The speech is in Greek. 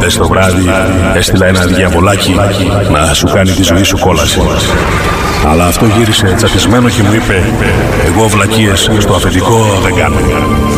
χθες το βράδυ έστειλα ένα διαβολάκι να σου κάνει τη ζωή σου κόλαση. Αλλά αυτό γύρισε τσατισμένο και μου είπε: εγώ βλακίες στο αφεντικό δεν κάνω.